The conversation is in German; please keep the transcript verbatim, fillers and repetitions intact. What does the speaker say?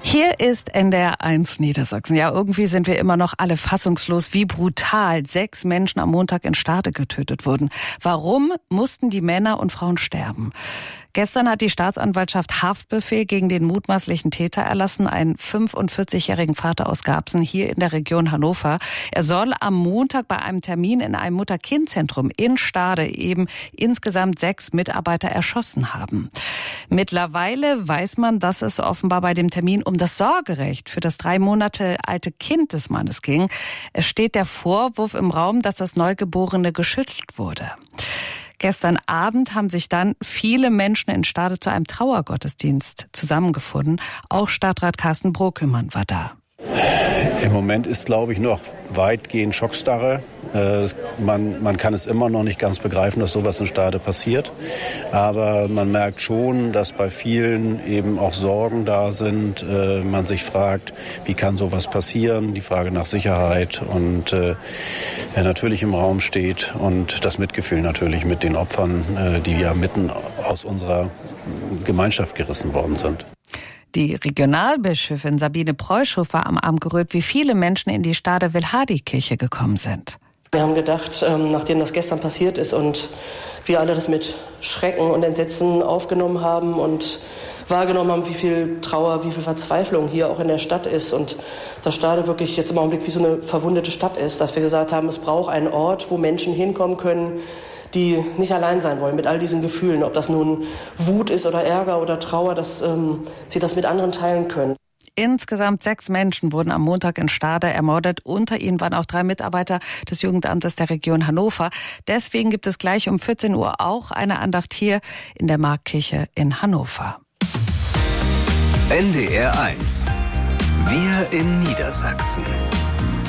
Hier ist N D R eins Niedersachsen. Ja, irgendwie sind wir immer noch alle fassungslos, wie brutal sechs Menschen am Montag in Stade getötet wurden. Warum mussten die Männer und Frauen sterben? Gestern hat die Staatsanwaltschaft Haftbefehl gegen den mutmaßlichen Täter erlassen, einen fünfundvierzigjährigen Vater aus Garbsen hier in der Region Hannover. Er soll am Montag bei einem Termin in einem Mutter-Kind-Zentrum in Stade eben insgesamt sechs Mitarbeiter erschossen haben. Mittlerweile weiß man, dass es offenbar bei dem Termin um das Sorgerecht für das drei Monate alte Kind des Mannes ging. Es steht der Vorwurf im Raum, dass das Neugeborene geschüttelt wurde. Gestern Abend haben sich dann viele Menschen in Stade zu einem Trauergottesdienst zusammengefunden. Auch Stadtrat Carsten Brokümmern war da. Im Moment ist, glaube ich, noch weitgehend Schockstarre. Äh, man, man kann es immer noch nicht ganz begreifen, dass sowas in Stade passiert. Aber man merkt schon, dass bei vielen eben auch Sorgen da sind. Äh, man sich fragt, wie kann sowas passieren? Die Frage nach Sicherheit und äh, ja, natürlich im Raum steht. Und das Mitgefühl natürlich mit den Opfern, äh, die ja mitten aus unserer Gemeinschaft gerissen worden sind. Die Regionalbischöfin Sabine Preußhoff war am Abend gerührt, wie viele Menschen in die Stade-Wilhardi-Kirche gekommen sind. Wir haben gedacht, nachdem das gestern passiert ist und wir alle das mit Schrecken und Entsetzen aufgenommen haben und wahrgenommen haben, wie viel Trauer, wie viel Verzweiflung hier auch in der Stadt ist und dass Stade wirklich jetzt im Augenblick wie so eine verwundete Stadt ist, dass wir gesagt haben, es braucht einen Ort, wo Menschen hinkommen können, die nicht allein sein wollen mit all diesen Gefühlen, ob das nun Wut ist oder Ärger oder Trauer, dass ähm, sie das mit anderen teilen können. Insgesamt sechs Menschen wurden am Montag in Stade ermordet. Unter ihnen waren auch drei Mitarbeiter des Jugendamtes der Region Hannover. Deswegen gibt es gleich um vierzehn Uhr auch eine Andacht hier in der Marktkirche in Hannover. N D R eins. Wir in Niedersachsen.